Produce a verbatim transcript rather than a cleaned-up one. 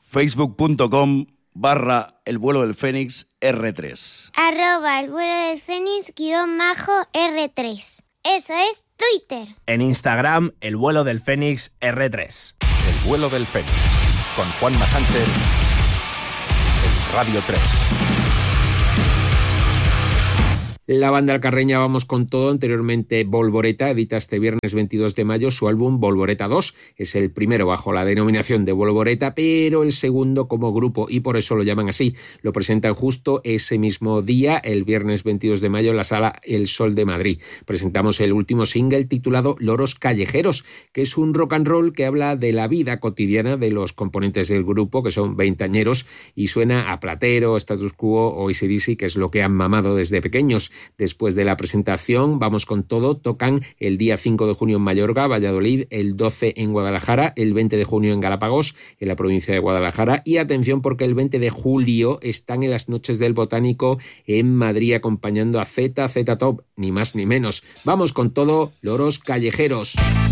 facebook.com barra el vuelo del Fénix R tres. Arroba el vuelo del Fénix guión majo R tres. Eso es Twitter. En Instagram, el vuelo del Fénix R tres. El vuelo del Fénix, con Juanma Sánchez, en Radio tres. La banda alcarreña Vamos con Todo, anteriormente Volvoreta, edita este viernes veintidós de mayo su álbum Volvoreta dos. Es el primero bajo la denominación de Volvoreta, pero el segundo como grupo, y por eso lo llaman así. Lo presentan justo ese mismo día, el viernes veintidós de mayo, en la sala El Sol de Madrid. Presentamos el último single titulado Loros Callejeros, que es un rock and roll que habla de la vida cotidiana de los componentes del grupo, que son veinteañeros, y suena a Platero, Status Quo o A C D C, que es lo que han mamado desde pequeños. Después de la presentación, Vamos con Todo tocan el día cinco de junio en Mallorca, Valladolid, el doce en Guadalajara, el veinte de junio en Galápagos, en la provincia de Guadalajara, y atención porque el veinte de julio están en las Noches del Botánico en Madrid acompañando a Z Z Top, ni más ni menos. Vamos con Todo, Loros Callejeros.